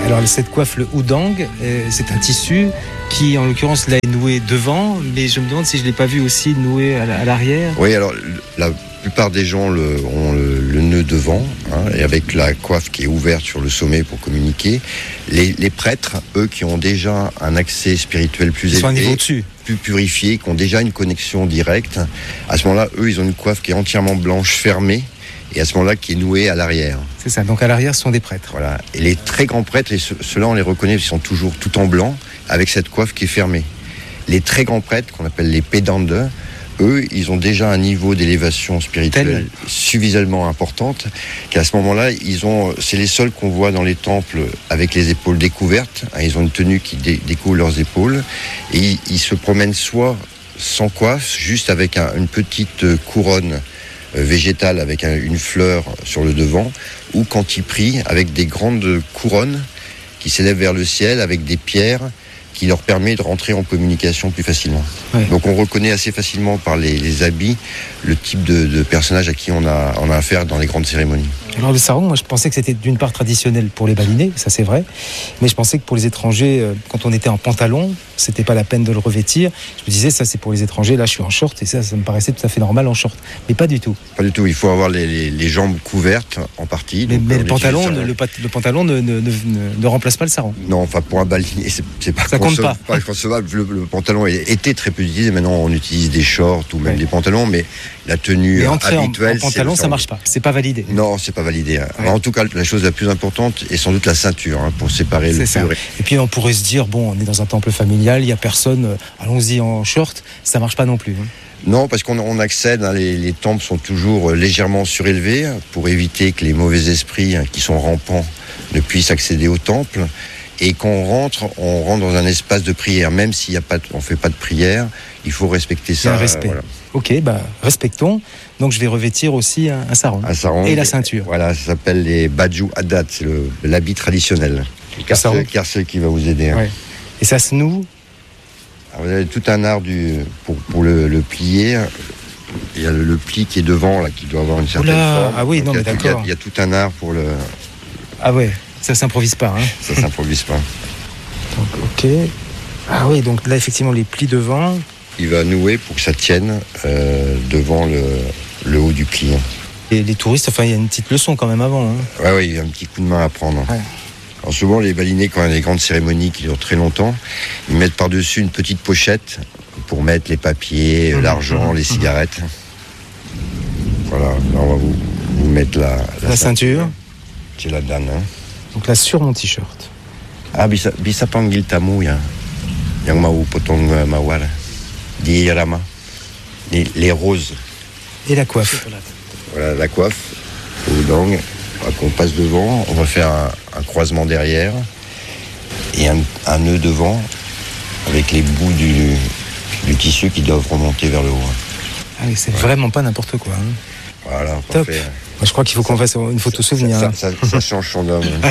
Alors cette coiffe, le houdang, c'est un tissu qui en l'occurrence là est noué devant, mais je me demande si je ne l'ai pas vu aussi noué à l'arrière. Oui, alors la plupart des gens ont le nœud devant, et avec la coiffe qui est ouverte sur le sommet pour communiquer. Les prêtres, eux, qui ont déjà un accès spirituel plus élevé, un niveau dessus, plus purifié, qui ont déjà une connexion directe, à ce moment-là, eux, ils ont une coiffe qui est entièrement blanche, fermée, et à ce moment-là, qui est nouée à l'arrière. C'est ça, donc à l'arrière, ce sont des prêtres. Voilà. Et les très grands prêtres, et ceux-là, on les reconnaît, ils sont toujours tout en blanc, avec cette coiffe qui est fermée. Les très grands prêtres, qu'on appelle les pédandes, eux, ils ont déjà un niveau d'élévation spirituelle suffisamment importante qu'à ce moment-là, c'est les seuls qu'on voit dans les temples avec les épaules découvertes. Ils ont une tenue qui découvre leurs épaules et ils se promènent soit sans coiffe, juste avec une petite couronne végétale avec une fleur sur le devant, ou quand ils prient avec des grandes couronnes qui s'élèvent vers le ciel avec des pierres qui leur permet de rentrer en communication plus facilement. Ouais. Donc on reconnaît assez facilement par les habits le type de personnage à qui on a affaire dans les grandes cérémonies. Alors le sarong, moi je pensais que c'était d'une part traditionnel pour les balinais, ça c'est vrai, mais je pensais que pour les étrangers, quand on était en pantalon, c'était pas la peine de le revêtir. Je me disais, ça c'est pour les étrangers, là je suis en short, et ça me paraissait tout à fait normal en short. Mais pas du tout. Pas du tout, il faut avoir les jambes couvertes en partie. Mais le pantalon ne remplace pas le sarong. Non, enfin pour un balinier, c'est pas, ça compte pas. Pas concevable. Le pantalon était très peu utilisé, maintenant on utilise des shorts ou même des pantalons, mais la tenue habituelle, en pantalon, ça marche pas, c'est pas validé. Non, c'est pas validé. Ouais. En tout cas, la chose la plus importante est sans doute la ceinture, pour séparer le pur. Et puis on pourrait se dire, bon, on est dans un temple familial, il y a personne, allons-y en short, ça marche pas non plus. Non, parce qu'on accède, les temples sont toujours légèrement surélevés pour éviter que les mauvais esprits qui sont rampants ne puissent accéder au temple. Et quand on rentre dans un espace de prière, même s'il y a pas, on fait pas de prière, il faut respecter ça. Un respect. Voilà. Ok, respectons. Donc je vais revêtir aussi un sarong. Un sarong et la ceinture. Voilà, ça s'appelle les baju adat, c'est l'habit traditionnel. Carcel qui va vous aider. Ouais. Et ça se noue. Alors, vous avez tout un art pour le plier. Il y a le pli qui est devant, là, qui doit avoir une certaine forme. Ah oui, donc, non, mais d'accord. Il y a tout un art pour le... Ah ouais, ça s'improvise pas. Ça s'improvise pas. Donc, ok. Ah oui, donc là, effectivement, les plis devant... Il va nouer pour que ça tienne devant le haut du pli. Et les touristes, il y a une petite leçon quand même avant. Oui, il y a un petit coup de main à prendre. Ouais. Alors souvent, les balinais, quand il y a des grandes cérémonies qui durent très longtemps, ils mettent par-dessus une petite pochette pour mettre les papiers, l'argent, les cigarettes. Voilà, là, on va vous mettre la ceinture. C'est la danne. Donc là, sur mon t-shirt. Ah, bisa panggil tamu ya. Yang mau potong mawar. Diorama. Les roses. Et la coiffe. Voilà, la coiffe. Au houdang. Qu'on passe devant. On va faire un croisement derrière. Et un nœud devant. Avec les bouts du tissu qui doivent remonter vers le haut. Ah oui, c'est vraiment pas n'importe quoi. Voilà, top. Moi, je crois qu'il faut qu'on fasse une photo souvenir. Ça change son homme.